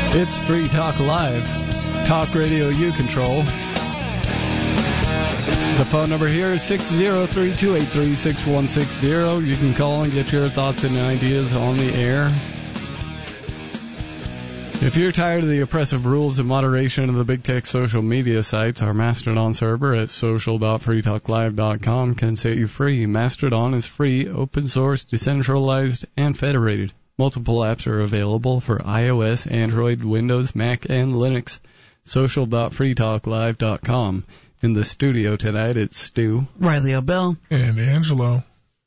It's Free Talk Live. Talk radio you control. The phone number here is 603-283-6160. You can call and get your thoughts and ideas on the air. If you're tired of the oppressive rules and moderation of the big tech social media sites, our Mastodon server at social.freetalklive.com can set you free. Mastodon is free, open source, decentralized, and federated. Multiple apps are available for iOS, Android, Windows, Mac, and Linux. Social.freetalklive.com. In the studio tonight, it's Stu, Riley O'Bell, and Angelo.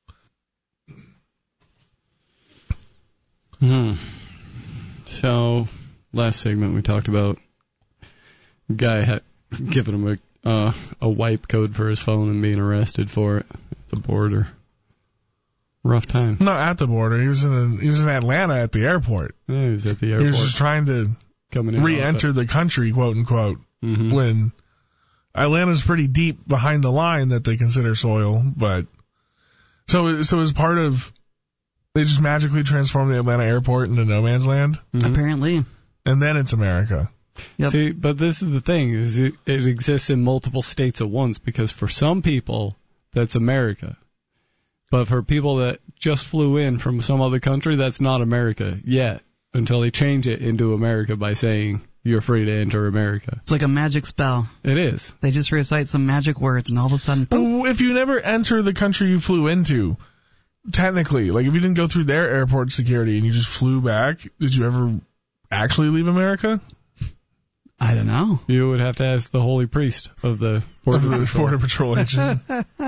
So, last segment we talked about a guy giving him a wipe code for his phone and being arrested for it at the border. Rough time. No, at the border. He was in Atlanta at the airport. Yeah, he was at the airport. He was just trying to re-enter the country, quote unquote. Mm-hmm. When Atlanta's pretty deep behind the line that they consider soil, but so as part of, they just magically transformed the Atlanta airport into no man's land. Mm-hmm. Apparently, and then it's America. Yep. See, but this is the thing: is it exists in multiple states at once, because for some people that's America. But for people that just flew in from some other country, that's not America yet, until they change it into America by saying you're free to enter America. It's like a magic spell. It is. They just recite some magic words, and all of a sudden, boom. If you never enter the country you flew into, technically, like if you didn't go through their airport security and you just flew back, did you ever actually leave America? I don't know. You would have to ask the holy priest of the Border Patrol agent.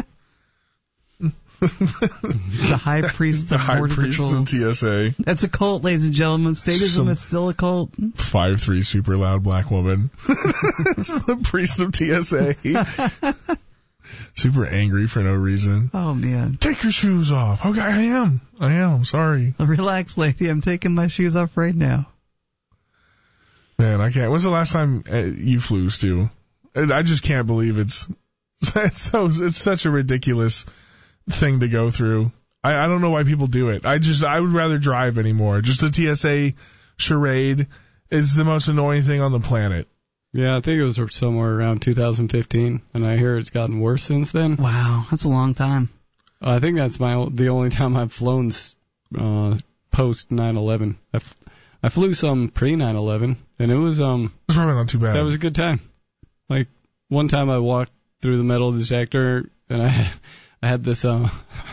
The high priest of Border Patrol. of TSA. That's a cult, ladies and gentlemen. Statism is still a cult. 5'3" super loud black woman. This is the priest of TSA. Super angry for no reason. Oh, man. Take your shoes off. Okay, I am. Sorry. Relax, lady. I'm taking my shoes off right now. Man, I can't. When's the last time you flew, Stu? I just can't believe it's such a ridiculous thing to go through. I don't know why people do it. I would rather drive anymore. Just a TSA charade is the most annoying thing on the planet. Yeah, I think it was somewhere around 2015, and I hear it's gotten worse since then. Wow, that's a long time. I think that's the only time I've flown post 9/11. I flew some pre 9/11, and it was it's probably not too bad. That was a good time. Like one time I walked through the metal detector, and I had this I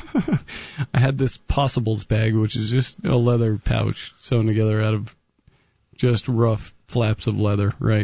had this Possibles bag, which is just a leather pouch sewn together out of just rough flaps of leather, right?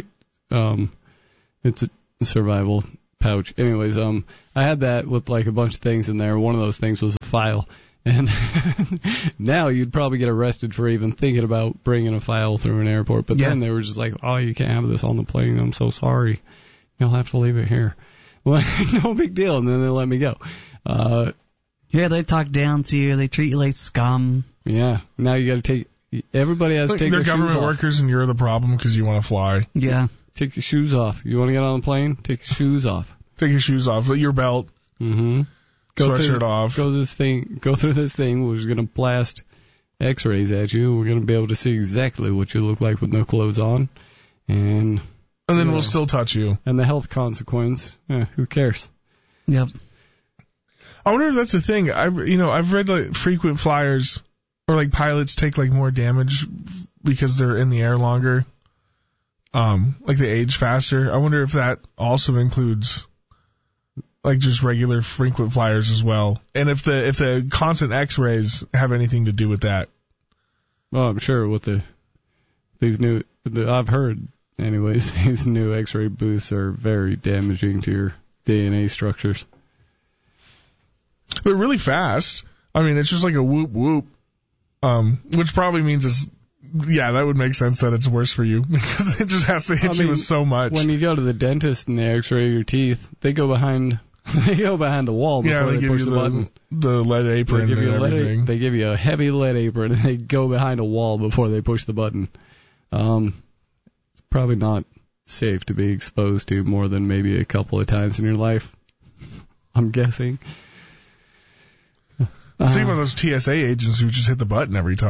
It's a survival pouch. Anyways, I had that with like a bunch of things in there. One of those things was a file. And now you'd probably get arrested for even thinking about bringing a file through an airport. But then they were just like, oh, you can't have this on the plane. I'm so sorry. You'll have to leave it here. Well, no big deal. And then they let me go. Yeah, they talk down to you. They treat you like scum. Yeah. Now you got to everybody has to take their shoes off. They're government workers and you're the problem because you want to fly. Yeah. Take your shoes off. You want to get on the plane? Take your shoes off. Take your shoes off. Your belt. Mm-hmm. Sweatshirt off. Go through this thing, which is going to blast X-rays at you. We're going to be able to see exactly what you look like with no clothes on, and then we'll still touch you. And the health consequence, who cares? Yep. I wonder if that's the thing. I've read like frequent flyers or like pilots take like more damage because they're in the air longer. Like they age faster. I wonder if that also includes like just regular frequent flyers as well, and if the constant X-rays have anything to do with that. Well, I'm sure with I've heard anyways, these new X-ray boosts are very damaging to your DNA structures. They're really fast. I mean, it's just like a whoop whoop, which probably means that would make sense that it's worse for you because it just has to hit you with so much. When you go to the dentist and they X-ray your teeth, they go behind the wall before they push the button. The lead apron and everything. They give you a heavy lead apron and they go behind a wall before they push the button. It's probably not safe to be exposed to more than maybe a couple of times in your life, I'm guessing. Think about those TSA agents who just hit the button every time.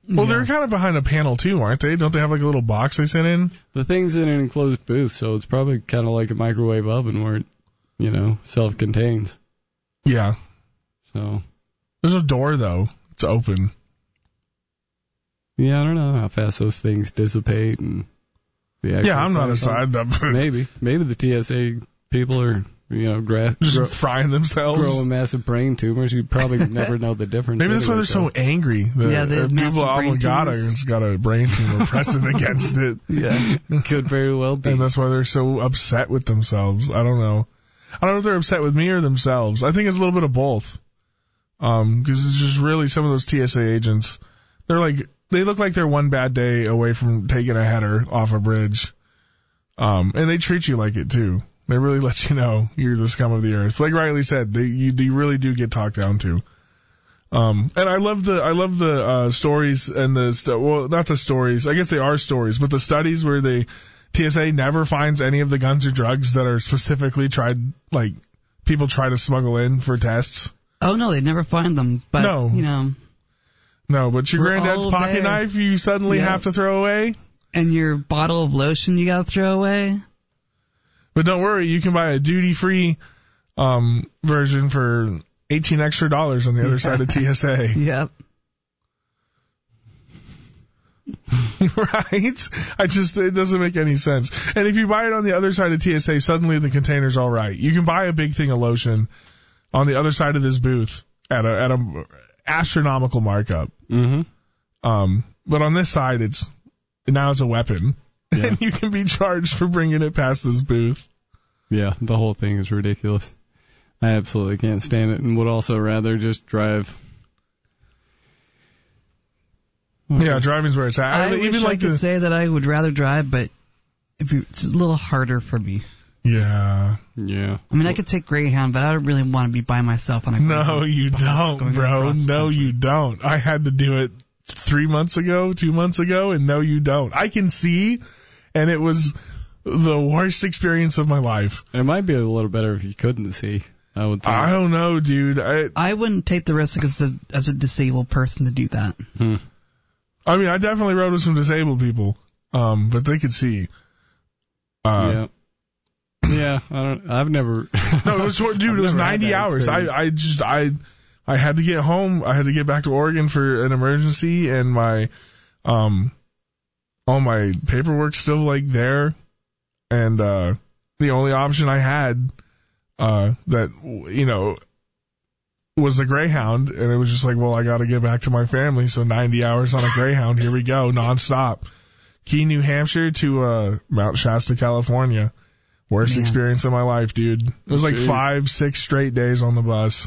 Well, they're kind of behind a panel too, aren't they? Don't they have like a little box they sit in? The thing's in an enclosed booth, so it's probably kind of like a microwave oven where it, self-contains. Yeah. So. There's a door though. It's open. Yeah, I don't know how fast those things dissipate and. Yeah, I'm not inside that. Maybe the TSA people are. Just frying themselves. Growing massive brain tumors. You probably never know the difference. Maybe that's why they're so angry. The people has got a brain tumor pressing against it. Yeah, could very well be. And that's why they're so upset with themselves. I don't know. I don't know if they're upset with me or themselves. I think it's a little bit of both. Because it's just really some of those TSA agents. They look like they're one bad day away from taking a header off a bridge. And they treat you like it too. They really let you know you're the scum of the earth. Like Riley said, you really do get talked down to. And I love the stories and not the stories. I guess they are stories, but the studies where TSA never finds any of the guns or drugs that are specifically people try to smuggle in for tests. Oh no, they never find them. But no, but your granddad's pocket knife you suddenly have to throw away, and your bottle of lotion you gotta throw away. But don't worry, you can buy a duty-free version for $18 extra on the other side of TSA. Yep. Right? It doesn't make any sense. And if you buy it on the other side of TSA, suddenly the container's all right. You can buy a big thing of lotion on the other side of this booth at a astronomical markup. Mm-hmm. But on this side, now it's a weapon. Yeah. And you can be charged for bringing it past this booth. Yeah, the whole thing is ridiculous. I absolutely can't stand it and would also rather just drive. Okay. Yeah, driving's where it's at. I wish I could say that I would rather drive, but it's a little harder for me. Yeah. Yeah. I mean, I could take Greyhound, but I don't really want to be by myself on a Greyhound. No, you don't, bro. No, you don't. I had to do it 2 months ago, and no, you don't. I can see, and it was the worst experience of my life. It might be a little better if you couldn't see. I would think. I don't know, dude. I wouldn't take the risk as a disabled person to do that. I mean, I definitely rode with some disabled people, but they could see. Yeah. Yeah, I've never. No, it was, dude, it was 90 hours. I had to get home. I had to get back to Oregon for an emergency, and my, all my paperwork's still there. And, the only option I had, that, was a Greyhound. And it was just well, I got to get back to my family. So 90 hours on a Greyhound. Here we go. Nonstop. Keene, New Hampshire to, Mount Shasta, California. Worst experience of my life, dude. It was 5-6 straight days on the bus.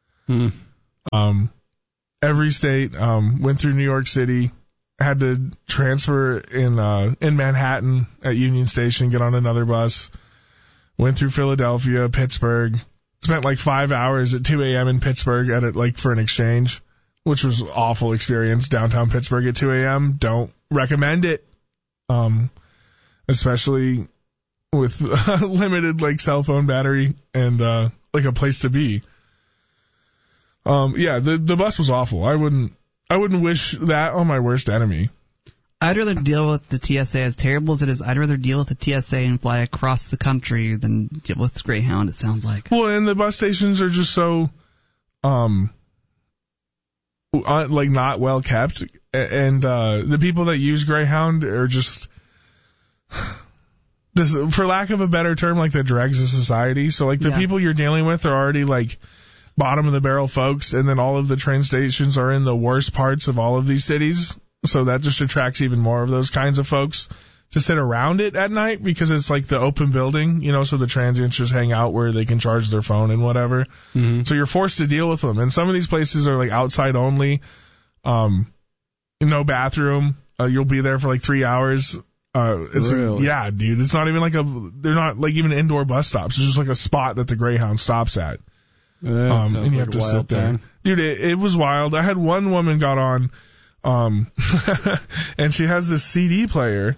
Every state, went through New York City, had to transfer in Manhattan at Union Station, get on another bus, went through Philadelphia, Pittsburgh, spent 5 hours at 2 a.m. in Pittsburgh for an exchange, which was an awful experience. Downtown Pittsburgh at 2 a.m. Don't recommend it. Especially with limited cell phone battery and a place to be. Yeah, the bus was awful. I wouldn't wish that on my worst enemy. I'd rather deal with the TSA, as terrible as it is. I'd rather deal with the TSA and fly across the country than deal with Greyhound, it sounds like. Well, and the bus stations are just so not well kept, and the people that use Greyhound are just this, for lack of a better term, the dregs of society. So the people you're dealing with are already bottom of the barrel folks, and then all of the train stations are in the worst parts of all of these cities. So that just attracts even more of those kinds of folks to sit around it at night, because it's the open building, so the transients just hang out where they can charge their phone and whatever. Mm-hmm. So you're forced to deal with them. And some of these places are outside only, no bathroom. You'll be there for 3 hours. Really? Yeah, dude. It's not even they're not even indoor bus stops. It's just a spot that the Greyhound stops at. And you have to sit there. Dude, it was wild. I had one woman got on, and she has this CD player,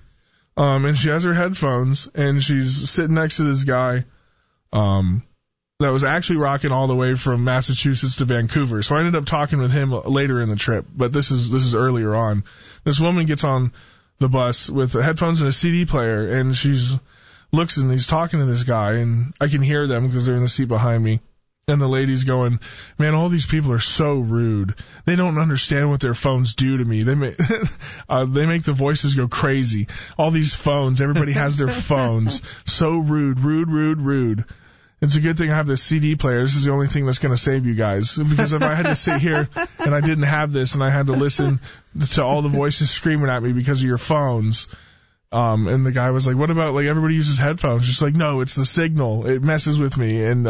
and she has her headphones, and she's sitting next to this guy, that was actually rocking all the way from Massachusetts to Vancouver. So I ended up talking with him later in the trip, but this is earlier on. This woman gets on the bus with headphones and a CD player, and looks and he's talking to this guy, and I can hear them because they're in the seat behind me. And the lady's going, man, all these people are so rude. They don't understand what their phones do to me. They make the voices go crazy. All these phones, everybody has their phones. So rude, rude, rude, rude. It's a good thing I have this CD player. This is the only thing that's going to save you guys. Because if I had to sit here and I didn't have this and I had to listen to all the voices screaming at me because of your phones. And the guy was like, what about, like, everybody uses headphones? Just like, no, it's the signal. It messes with me. And,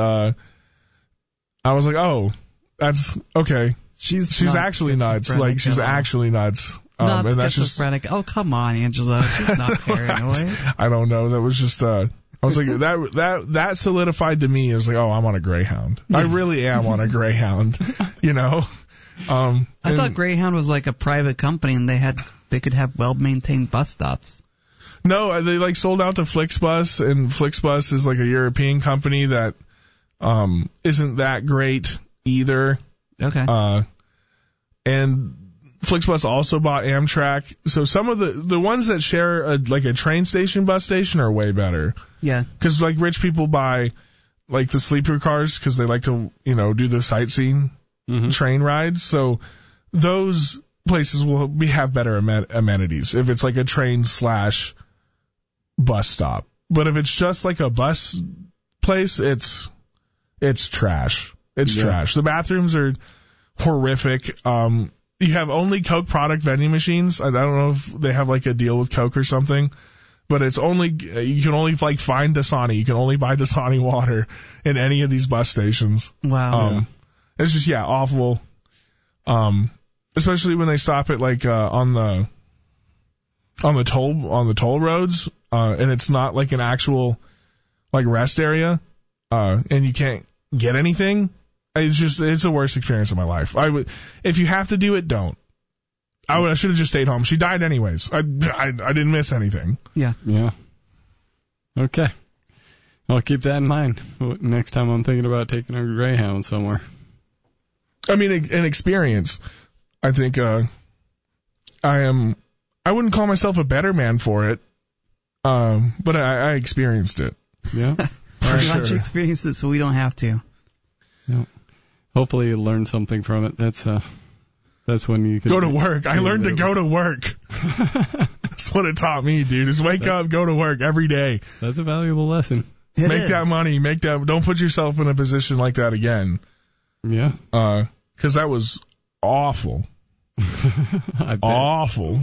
I was like, oh, that's okay. She's actually nuts. Like, she's actually nuts. Not and that's schizophrenic. Oh, come on, Angela. She's not paranoid. I don't know. That was just, I was like, that solidified to me. I was like, oh, I'm on a Greyhound. I really am on a Greyhound, you know? I thought Greyhound was like a private company and they could have well-maintained bus stops. No, they like sold out to Flixbus, and Flixbus is like a European company that isn't that great either. Okay. And Flixbus also bought Amtrak. So some of the ones that share like a train station, bus station are way better. Yeah. Because like rich people buy like the sleeper cars because they like to, do the sightseeing train rides. So those places will have better amenities if it's like a train / bus stop. But if it's just like a bus place, it's trash. It's trash. The bathrooms are horrific. You have only Coke product vending machines. I don't know if they have like a deal with Coke or something, but you can only like find Dasani. You can only buy Dasani water in any of these bus stations. Wow. It's just, awful. Especially when they stop at like, on the toll roads, and it's not like an actual like rest area, and you can't get anything. It's the worst experience of my life. If you have to do it, don't. I should have just stayed home. She died anyways. I didn't miss anything. Yeah. Yeah. Okay. I'll keep that in mind next time I'm thinking about taking a Greyhound somewhere. I mean, an experience. I think, I wouldn't call myself a better man for it. But I experienced it. Yeah. Why don't you experience it so we don't have to? Yeah. Hopefully you learn something from it. That's when you can go to work. I learned to go to work. That's what it taught me, dude. Is wake up, go to work every day. That's a valuable lesson. Make that money. Don't put yourself in a position like that again. Yeah. 'Cause that was awful. Awful.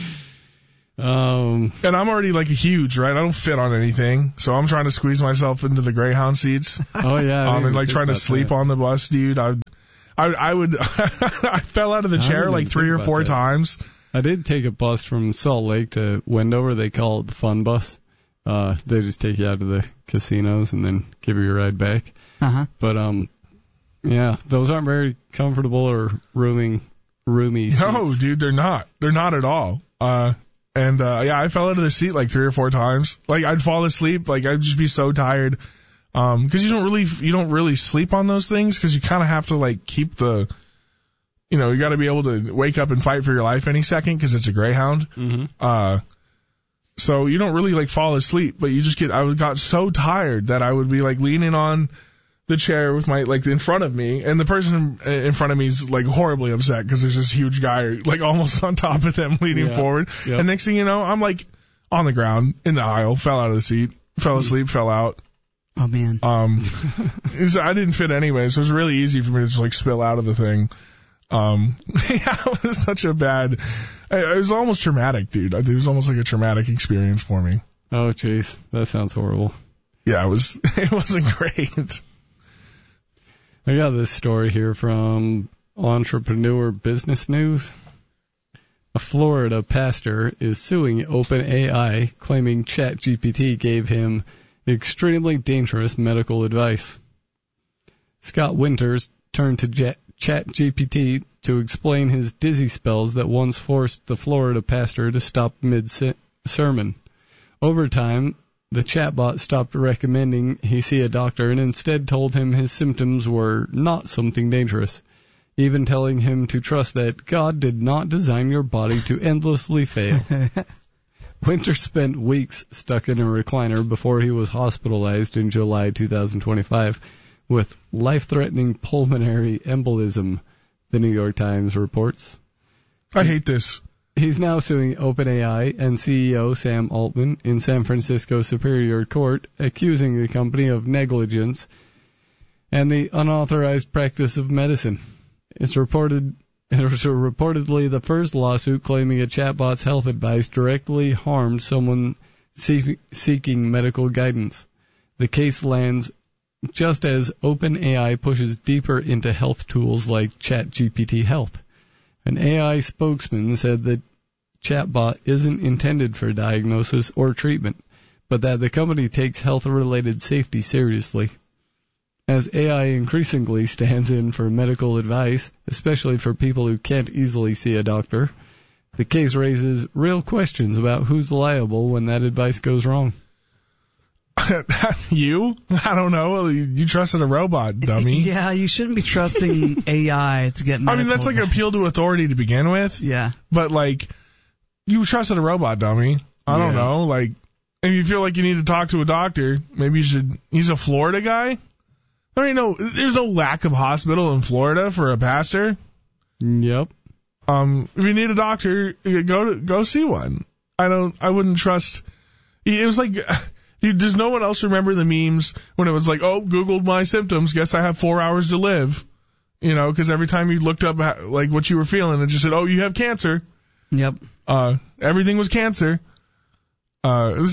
And I'm already like a huge, right? I don't fit on anything, so I'm trying to squeeze myself into the Greyhound seats. Oh yeah. And like trying to sleep on the bus, dude. I would. I fell out of the chair like 3 or 4 times. I did take a bus from Salt Lake to Wendover. They call it the Fun Bus. They just take you out to the casinos and then give you a ride back. Uh-huh. But yeah, those aren't very comfortable or roomy seats. No, dude, they're not. They're not at all. And I fell out of the seat like 3 or 4 times. Like I'd fall asleep. Like I'd just be so tired. 'Cause you don't really sleep on those things 'cause you kind of have to like keep you got to be able to wake up and fight for your life any second 'cause it's a Greyhound. Mm-hmm. So you don't really like fall asleep, but I got so tired that I would be like leaning on the chair with my like in front of me, and the person in front of me is like horribly upset because there's this huge guy like almost on top of them leaning forward. Yep. And next thing you know, I'm like on the ground in the aisle, fell out of the seat, fell asleep, fell out. Oh man. I didn't fit anyway, so it was really easy for me to just like spill out of the thing. It was such a bad. It was almost traumatic, dude. It was almost like a traumatic experience for me. Oh jeez, that sounds horrible. Yeah, it was. It wasn't great. I got this story here from Entrepreneur Business News. A Florida pastor is suing OpenAI, claiming ChatGPT gave him extremely dangerous medical advice. Scott Winters turned to ChatGPT to explain his dizzy spells that once forced the Florida pastor to stop mid-sermon. Over time, the chatbot stopped recommending he see a doctor and instead told him his symptoms were not something dangerous, even telling him to trust that God did not design your body to endlessly fail. Winter spent weeks stuck in a recliner before he was hospitalized in July 2025 with life-threatening pulmonary embolism, the New York Times reports. I hate this. He's now suing OpenAI and CEO Sam Altman in San Francisco Superior Court, accusing the company of negligence and the unauthorized practice of medicine. It was reportedly the first lawsuit claiming a chatbot's health advice directly harmed someone seeking medical guidance. The case lands just as OpenAI pushes deeper into health tools like ChatGPT Health. An AI spokesman said that chatbot isn't intended for diagnosis or treatment, but that the company takes health-related safety seriously. As AI increasingly stands in for medical advice, especially for people who can't easily see a doctor, the case raises real questions about who's liable when that advice goes wrong. You? I don't know. You trusted a robot, dummy. Yeah, you shouldn't be trusting AI to get medical I mean, that's like an appeal to authority to begin with. Yeah. But, like, you trusted a robot, dummy. I don't know. Like, if you feel like you need to talk to a doctor, maybe you should. He's a Florida guy? I mean, no, there's no lack of hospital in Florida for a pastor. Yep. If you need a doctor, go see one. I wouldn't trust. It was like, dude, does no one else remember the memes when it was like, oh, Googled my symptoms, guess I have 4 hours to live? You know, because every time you looked up like what you were feeling, it just said, oh, you have cancer. Yep. Everything was cancer. This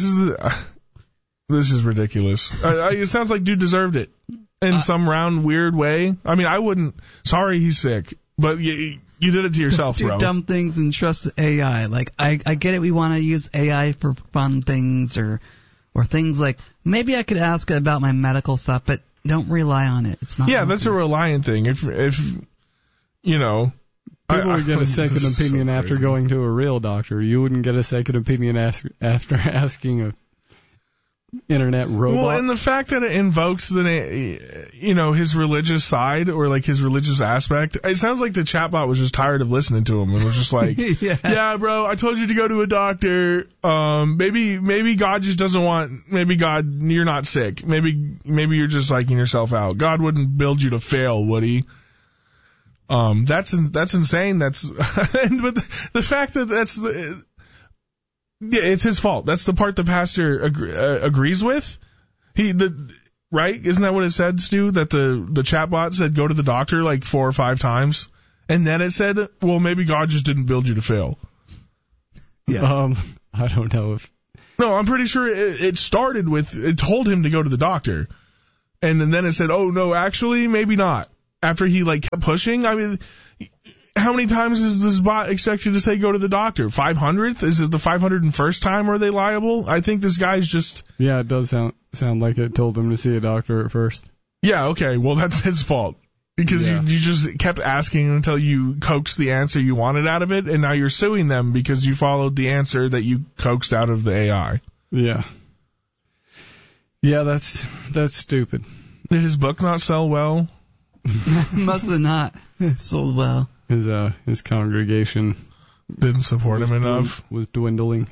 is ridiculous. It sounds like dude deserved it in some round weird way. I mean, I wouldn't. Sorry, he's sick, but you did it to yourself, do bro. Dumb things and trust AI. Like I get it. We want to use AI for fun things or things like maybe I could ask it about my medical stuff, but don't rely on it. It's not. Yeah, that's a reliant thing. If you know. People would get a second opinion after going to a real doctor. You wouldn't get a second opinion after asking a internet robot. Well, and the fact that it invokes his religious side or like his religious aspect, it sounds like the chatbot was just tired of listening to him and was just like, yeah, bro, I told you to go to a doctor. Maybe God just doesn't want. Maybe God, you're not sick. Maybe you're just psyching yourself out. God wouldn't build you to fail, would he? That's insane. But the fact that it's his fault. That's the part the pastor agrees with. Right? Isn't that what it said, Stu? That the chatbot said go to the doctor like 4 or 5 times, and then it said, well, maybe God just didn't build you to fail. Yeah. I don't know if. No, I'm pretty sure it started with it told him to go to the doctor, and then it said, oh no, actually maybe not. After he like kept pushing, I mean, how many times is this bot expected to say go to the doctor? 500th? Is it the 501st time? Are they liable? I think this guy's just. Yeah, it does sound like it told him to see a doctor at first. Yeah, okay, well that's his fault because you just kept asking until you coaxed the answer you wanted out of it, and now you're suing them because you followed the answer that you coaxed out of the AI. Yeah. Yeah, that's stupid. Did his book not sell well? Must have not sold well. His congregation didn't support him enough. Was dwindling.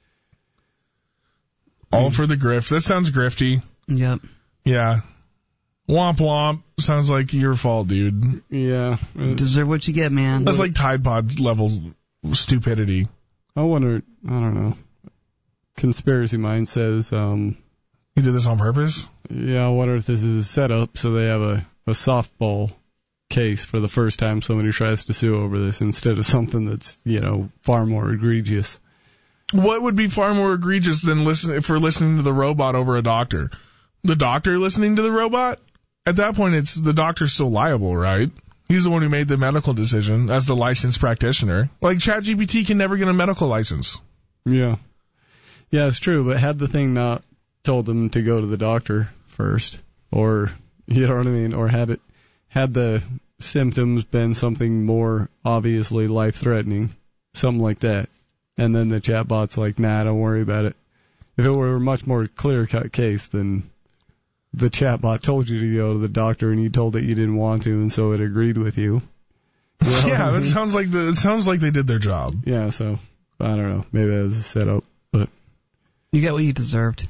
All for the grift. That sounds grifty. Yep. Yeah. Womp womp. Sounds like your fault, dude. Yeah. You deserve what you get, man. That's like Tide Pod level stupidity. I wonder. I don't know. Conspiracy Mind says. He did this on purpose? Yeah, I wonder if this is a setup so they have a softball case for the first time somebody tries to sue over this instead of something that's, far more egregious. What would be far more egregious than listening to the robot over a doctor? The doctor listening to the robot? At that point, it's the doctor's still liable, right? He's the one who made the medical decision as the licensed practitioner. Like ChatGPT can never get a medical license. Yeah. Yeah, it's true, but had the thing not told him to go to the doctor first, or you know what I mean, or had the symptoms been something more obviously life-threatening, something like that, and then the chatbot's like, nah, don't worry about it. If it were a much more clear-cut case, then the chatbot told you to go to the doctor and you told it you didn't want to, and so it agreed with you. Yeah, it sounds like they did their job. Yeah, so I don't know. Maybe that was a setup, but you get what you deserved.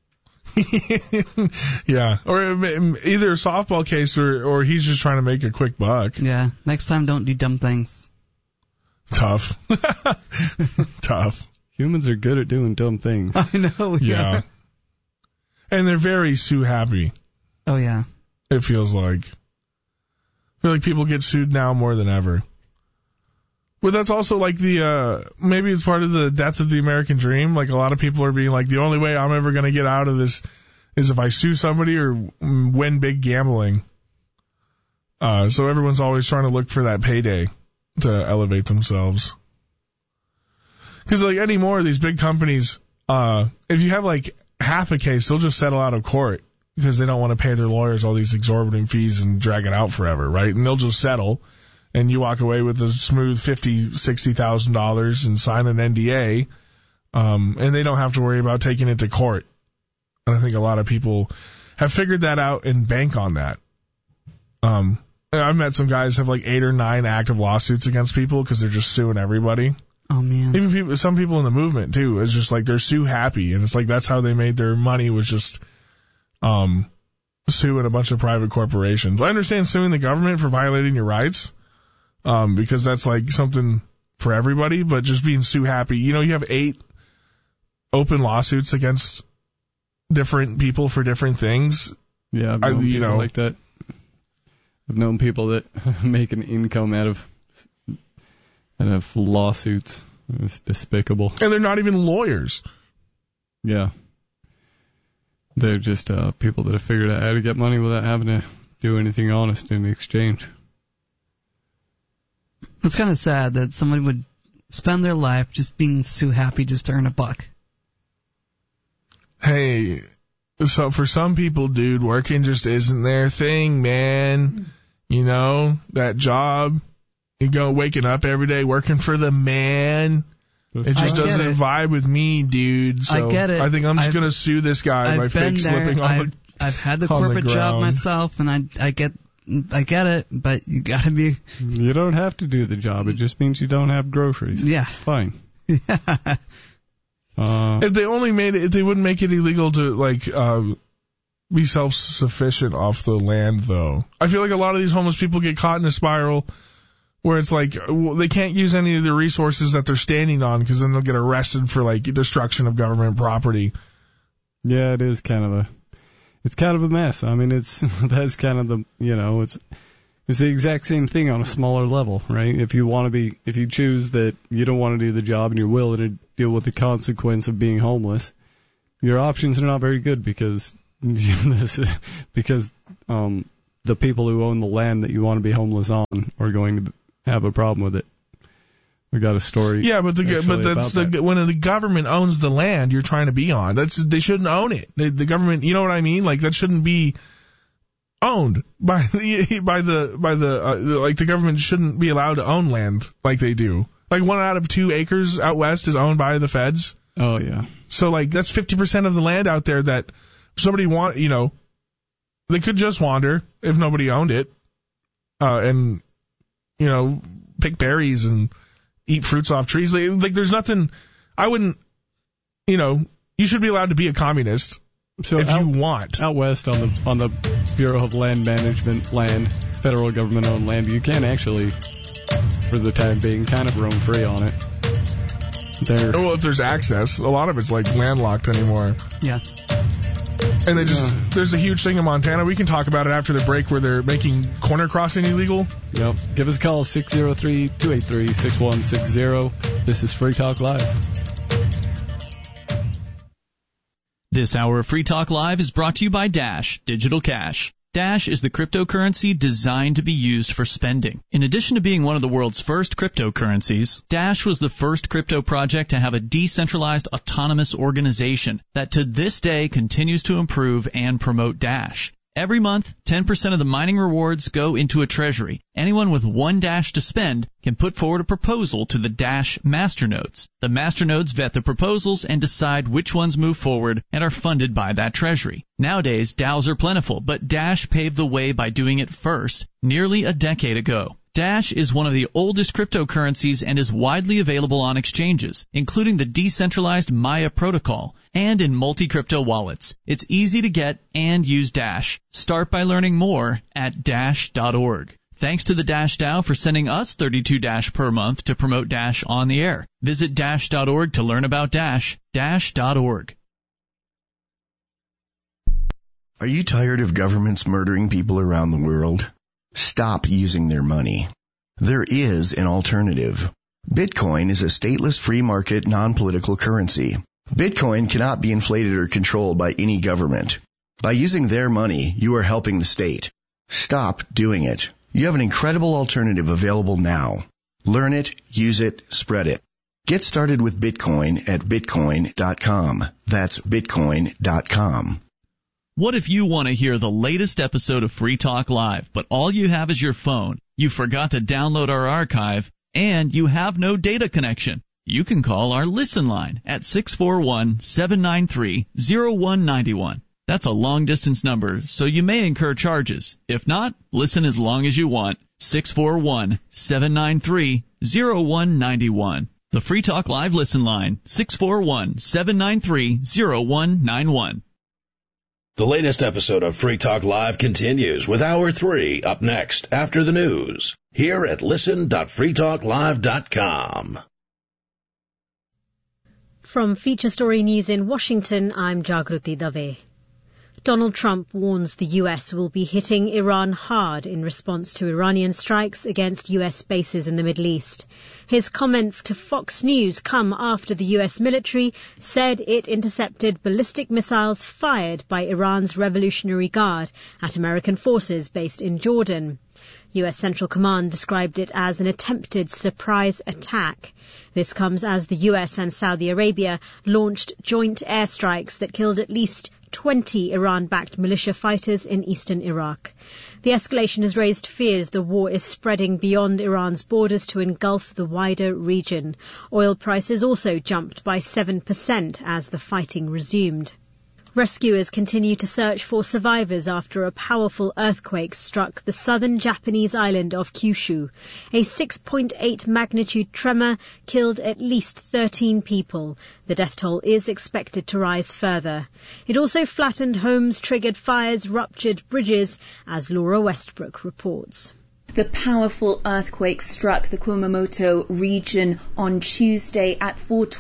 Yeah, or either a softball case or he's just trying to make a quick buck. Yeah, next time don't do dumb things. Tough. Tough. Humans are good at doing dumb things. I know. Yeah. And they're very sue happy. Oh yeah. It feels like. I feel like people get sued now more than ever. But that's also like maybe it's part of the death of the American dream. Like a lot of people are being like, the only way I'm ever going to get out of this is if I sue somebody or win big gambling. So everyone's always trying to look for that payday to elevate themselves. Because like anymore, these big companies, if you have like half a case, they'll just settle out of court because they don't want to pay their lawyers all these exorbitant fees and drag it out forever, right? And they'll just settle. And you walk away with a smooth $50,000, $60,000 and sign an NDA, and they don't have to worry about taking it to court. And I think a lot of people have figured that out and bank on that. I've met some guys have like 8 or 9 active lawsuits against people because they're just suing everybody. Oh man! Even some people in the movement too. It's just like they're sue happy, and it's like that's how they made their money was just suing a bunch of private corporations. I understand suing the government for violating your rights. Because that's like something for everybody, but just being sue happy. You know, you have 8 open lawsuits against different people for different things. Yeah, I've known people like that. I've known people that make an income out of lawsuits. It's despicable. And they're not even lawyers. Yeah. They're just people that have figured out how to get money without having to do anything honest in exchange. It's kind of sad that somebody would spend their life just being so happy just to earn a buck. Hey, so for some people, dude, working just isn't their thing, man. You know, that job, you go waking up every day working for the man. It just doesn't vibe with me, dude. So I get it. I think I'm just going to sue this guy by fake slipping on I've had the corporate job myself, and I get it, but you gotta be. You don't have to do the job. It just means you don't have groceries. Yeah, it's fine. Yeah. If they wouldn't make it illegal to like be self-sufficient off the land, though. I feel like a lot of these homeless people get caught in a spiral where it's like they can't use any of the resources that they're standing on because then they'll get arrested for like destruction of government property. Yeah, it is kind of a. It's kind of a mess. I mean, that's kind of it's the exact same thing on a smaller level, right? If you choose that you don't want to do the job and you're willing to deal with the consequence of being homeless, your options are not very good because the people who own the land that you want to be homeless on are going to have a problem with it. We got a story. Yeah, but when the government owns the land you're trying to be on, they shouldn't own it. The government, you know what I mean? Like that shouldn't be owned by the like the government shouldn't be allowed to own land like they do. Like 1 out of 2 acres out west is owned by the feds. Oh yeah. So like that's 50% of the land out there that somebody they could just wander if nobody owned it, and pick berries and eat fruits off trees. Like there's nothing. I wouldn't. You should be allowed to be a communist if you want. Out west on the Bureau of Land Management federal government owned land, you can actually, for the time being, kind of roam free on it. Well, if there's access, a lot of it's like landlocked anymore. Yeah. And there's a huge thing in Montana. We can talk about it after the break where they're making corner crossing illegal. Yep. Give us a call, 603-283-6160. This is Free Talk Live. This hour of Free Talk Live is brought to you by Dash Digital Cash. Dash is the cryptocurrency designed to be used for spending. In addition to being one of the world's first cryptocurrencies, Dash was the first crypto project to have a decentralized autonomous organization that to this day continues to improve and promote Dash. Every month, 10% of the mining rewards go into a treasury. Anyone with one Dash to spend can put forward a proposal to the Dash masternodes. The masternodes vet the proposals and decide which ones move forward and are funded by that treasury. Nowadays, DAOs are plentiful, but Dash paved the way by doing it first, nearly a decade ago. Dash is one of the oldest cryptocurrencies and is widely available on exchanges, including the decentralized Maya protocol, and in multi-crypto wallets. It's easy to get and use Dash. Start by learning more at Dash.org. Thanks to the Dash DAO for sending us 32 Dash per month to promote Dash on the air. Visit Dash.org to learn about Dash. Dash.org. Are you tired of governments murdering people around the world? Stop using their money. There is an alternative. Bitcoin is a stateless free market non-political currency. Bitcoin cannot be inflated or controlled by any government. By using their money, you are helping the state. Stop doing it. You have an incredible alternative available now. Learn it, use it, spread it. Get started with Bitcoin at Bitcoin.com. That's Bitcoin.com. What if you want to hear the latest episode of Free Talk Live, but all you have is your phone, you forgot to download our archive, and you have no data connection? You can call our Listen line at 641-793-0191. That's a long-distance number, so you may incur charges. If not, listen as long as you want. 641-793-0191. The Free Talk Live Listen line, 641-793-0191. The latest episode of Free Talk Live continues with Hour 3 up next after the news here at listen.freetalklive.com. From Feature Story News in Washington, I'm Jagruti Dave. Donald Trump warns the U.S. will be hitting Iran hard in response to Iranian strikes against U.S. bases in the Middle East. His comments to Fox News come after the U.S. military said it intercepted ballistic missiles fired by Iran's Revolutionary Guard at American forces based in Jordan. U.S. Central Command described it as an attempted surprise attack. This comes as the U.S. and Saudi Arabia launched joint airstrikes that killed at least 20 Iran-backed militia fighters in eastern Iraq. The escalation has raised fears the war is spreading beyond Iran's borders to engulf the wider region. Oil prices also jumped by 7% as the fighting resumed. Rescuers continue to search for survivors after a powerful earthquake struck the southern Japanese island of Kyushu. A 6.8 magnitude tremor killed at least 13 people. The death toll is expected to rise further. It also flattened homes, triggered fires, ruptured bridges, as Laura Westbrook reports. The powerful earthquake struck the Kumamoto region on Tuesday at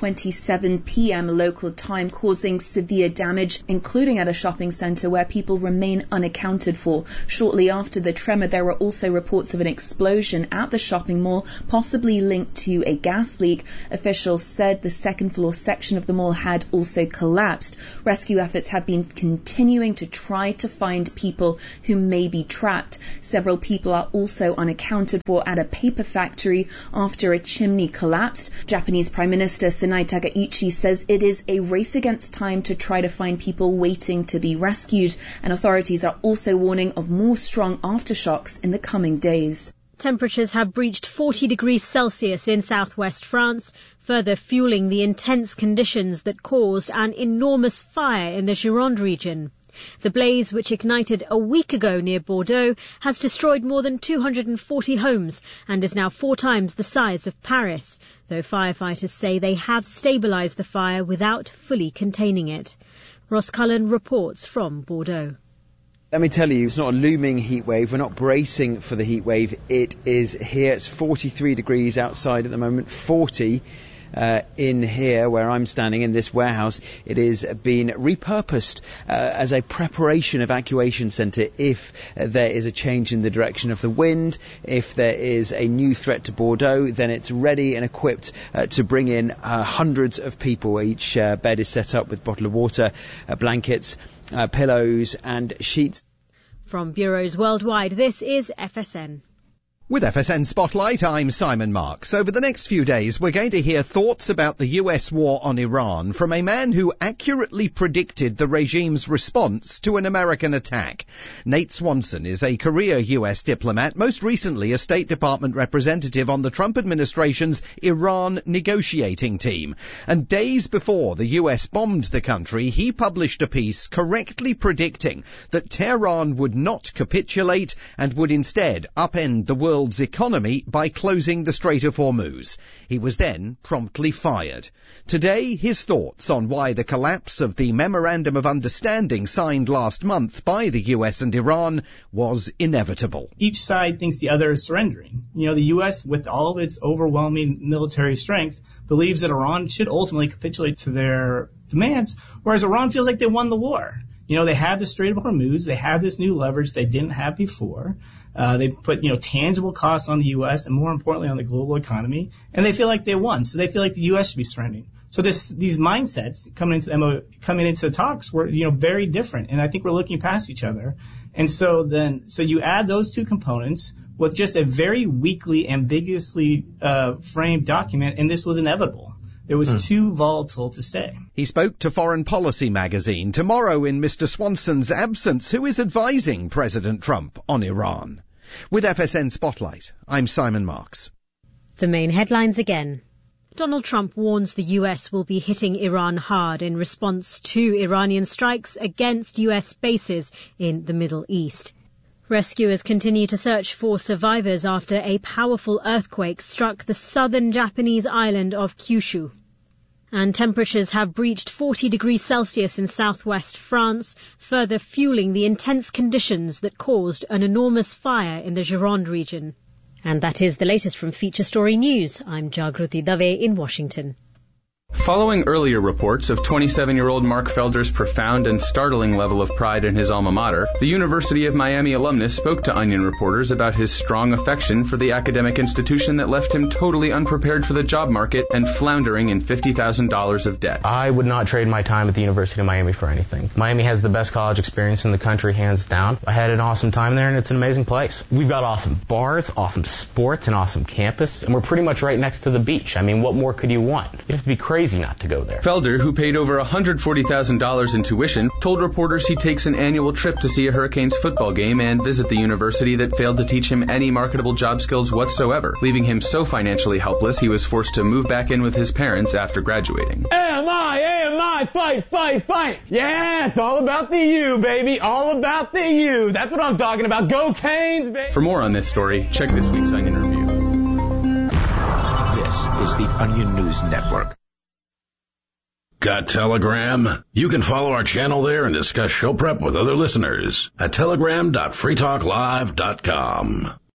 4:27 p.m. local time, causing severe damage, including at a shopping centre where people remain unaccounted for. Shortly after the tremor, there were also reports of an explosion at the shopping mall, possibly linked to a gas leak. Officials said the second-floor section of the mall had also collapsed. Rescue efforts have been continuing to try to find people who may be trapped. Several people are also unaccounted for at a paper factory after a chimney collapsed. Japanese Prime Minister Sanae Takaichi says it is a race against time to try to find people waiting to be rescued, and authorities are also warning of more strong aftershocks in the coming days. Temperatures have breached 40 degrees Celsius in southwest France, further fueling the intense conditions that caused an enormous fire in the Gironde region. The blaze, which ignited a week ago near Bordeaux, has destroyed more than 240 homes and is now 4 times the size of Paris, though firefighters say they have stabilised the fire without fully containing it. Ross Cullen reports from Bordeaux. Let me tell you, it's not a looming heat wave. We're not bracing for the heat wave. It is here. It's 43 degrees outside at the moment, 40 in here where I'm standing in this warehouse. It is being repurposed as a preparation evacuation centre if there is a change in the direction of the wind. If there is a new threat to Bordeaux, then it's ready and equipped to bring in hundreds of people. Each bed is set up with a bottle of water, blankets, pillows and sheets. From bureaus worldwide, this is FSN. With FSN Spotlight, I'm Simon Marks. Over the next few days, we're going to hear thoughts about the US war on Iran from a man who accurately predicted the regime's response to an American attack. Nate Swanson is a career US diplomat, most recently a State Department representative on the Trump administration's Iran negotiating team. And days before the US bombed the country, he published a piece correctly predicting that Tehran would not capitulate and would instead upend the world's economy by closing the Strait of Hormuz. He was then promptly fired. Today, his thoughts on why the collapse of the Memorandum of Understanding signed last month by the US and Iran was inevitable. Each side thinks the other is surrendering. The US, with all of its overwhelming military strength, believes that Iran should ultimately capitulate to their demands, whereas Iran feels like they won the war. They have the Strait of Hormuz. They have this new leverage they didn't have before. They put, tangible costs on the U.S. and more importantly on the global economy, and they feel like they won. So they feel like the U.S. should be surrendering. So these mindsets coming into the talks were, very different. And I think we're looking past each other. And so you add those two components with just a very weakly, ambiguously framed document, and this was inevitable. It was too volatile to stay. He spoke to Foreign Policy magazine. Tomorrow, in Mr. Swanson's absence, who is advising President Trump on Iran? With FSN Spotlight, I'm Simon Marks. The main headlines again. Donald Trump warns the US will be hitting Iran hard in response to Iranian strikes against US bases in the Middle East. Rescuers continue to search for survivors after a powerful earthquake struck the southern Japanese island of Kyushu. And temperatures have breached 40 degrees Celsius in southwest France, further fueling the intense conditions that caused an enormous fire in the Gironde region. And that is the latest from Feature Story News. I'm Jagruti Dave in Washington. Following earlier reports of 27-year-old Mark Felder's profound and startling level of pride in his alma mater, the University of Miami alumnus spoke to Onion reporters about his strong affection for the academic institution that left him totally unprepared for the job market and floundering in $50,000 of debt. I would not trade my time at the University of Miami for anything. Miami has the best college experience in the country, hands down. I had an awesome time there, and it's an amazing place. We've got awesome bars, awesome sports, an awesome campus, and we're pretty much right next to the beach. I mean, what more could you want? You have to be crazy not to go there. Felder, who paid over $140,000 in tuition, told reporters he takes an annual trip to see a Hurricanes football game and visit the university that failed to teach him any marketable job skills whatsoever, leaving him so financially helpless he was forced to move back in with his parents after graduating. AMI, fight! Yeah, it's all about the U, baby, all about the U. That's what I'm talking about. Go Canes, baby! For more on this story, check this week's Onion Review. This is the Onion News Network. Got Telegram? You can follow our channel there and discuss show prep with other listeners at telegram.freetalklive.com.